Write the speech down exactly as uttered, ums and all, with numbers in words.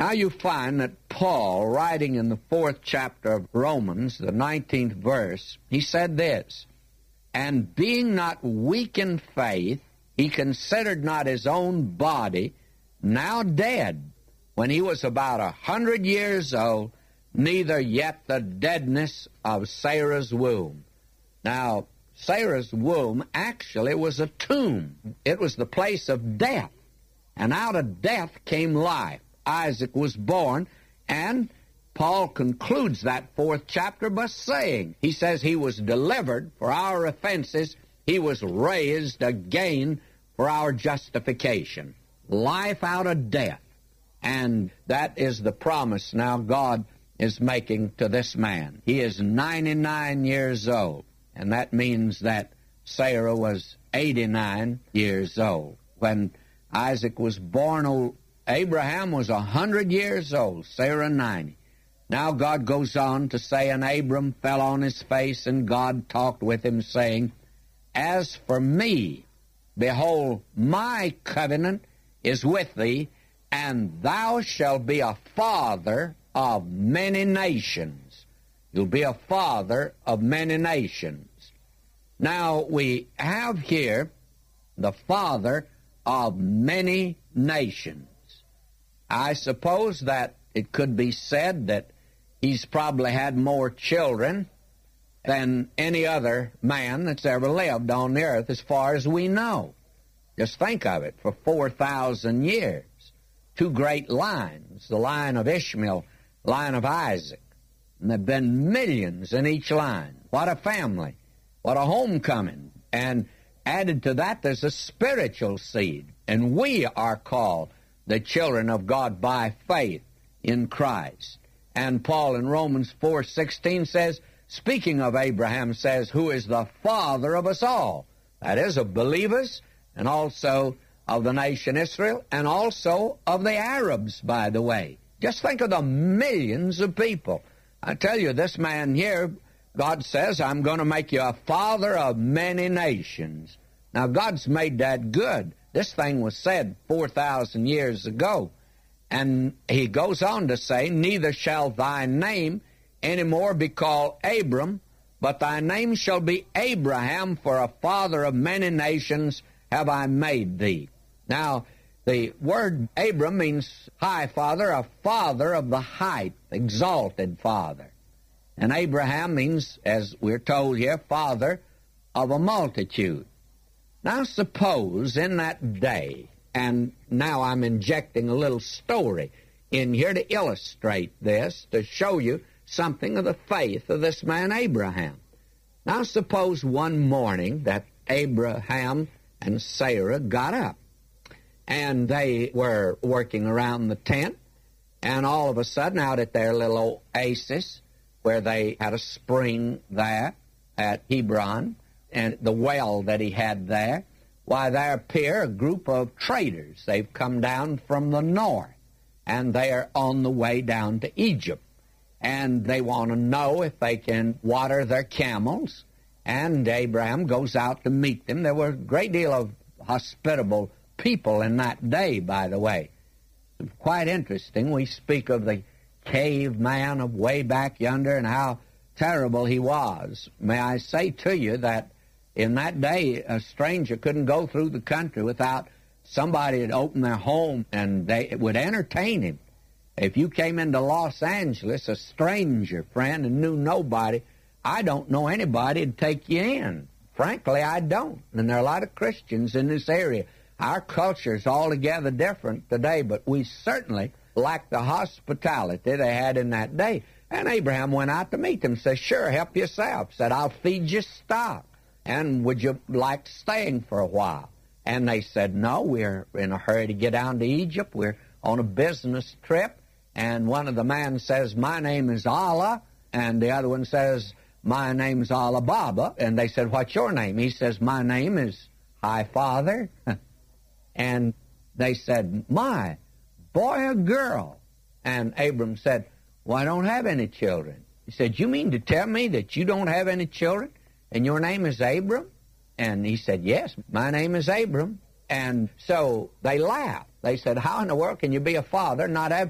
Now you find that Paul, writing in the fourth chapter of Romans, the nineteenth verse, he said this, "And being not weak in faith, he considered not his own body now dead, when he was about a hundred years old, neither yet the deadness of Sarah's womb." Now, Sarah's womb actually was a tomb. It was the place of death. And out of death came life. Isaac was born, and Paul concludes that fourth chapter by saying, he says he was delivered for our offenses, he was raised again for our justification. Life out of death. And that is the promise now God is making to this man. He is ninety-nine years old, and that means that Sarah was eighty-nine years old. When Isaac was born, old Abraham was one hundred years old, Sarah ninety. Now God goes on to say, "And Abram fell on his face, and God talked with him, saying, As for me, behold, my covenant is with thee, and thou shalt be a father of many nations." You'll be a father of many nations. Now, we have here the father of many nations. I suppose that it could be said that he's probably had more children than any other man that's ever lived on the earth as far as we know. Just think of it, for four thousand years. Two great lines, the line of Ishmael, line of Isaac. And there have been millions in each line. What a family. What a homecoming. And added to that, there's a spiritual seed. And we are called the children of God by faith in Christ. And Paul in Romans four sixteen says, speaking of Abraham, says, who is the father of us all. That is, of believers, and also of the nation Israel, and also of the Arabs, by the way. Just think of the millions of people. I tell you, this man here, God says, I'm going to make you a father of many nations. Now, God's made that good. This thing was said four thousand years ago. And he goes on to say, neither shall thy name any more be called Abram, but thy name shall be Abraham, for a father of many nations have I made thee. Now, the word Abram means high father, a father of the height, exalted father. And Abraham means, as we're told here, father of a multitude. Now, suppose in that day, and now I'm injecting a little story in here to illustrate this, to show you something of the faith of this man Abraham. Now, suppose one morning that Abraham and Sarah got up, and they were working around the tent, and all of a sudden out at their little oasis, where they had a spring there at Hebron, and the well that he had there, why, there appear a group of traders. They've come down from the north, and they're on the way down to Egypt. And they want to know if they can water their camels. And Abraham goes out to meet them. There were a great deal of hospitable people in that day, by the way. It's quite interesting. We speak of the caveman of way back yonder and how terrible he was. May I say to you that in that day, a stranger couldn't go through the country without somebody had opened their home and they would entertain him. If you came into Los Angeles, a stranger friend, and knew nobody, I don't know anybody would take you in. Frankly, I don't. And there are a lot of Christians in this area. Our culture is altogether different today, but we certainly lack the hospitality they had in that day. And Abraham went out to meet them, said, sure, help yourself. Said, I'll feed you stock. And would you like staying for a while? And they said, no, we're in a hurry to get down to Egypt. We're on a business trip. And one of the men says, my name is Allah. And the other one says, my name's Allah Baba. And they said, what's your name? He says, my name is High Father. And they said, my, boy or girl? And Abram said, well, I don't have any children. He said, you mean to tell me that you don't have any children? And your name is Abram? And he said, yes, my name is Abram. And so they laughed. They said, how in the world can you be a father and not have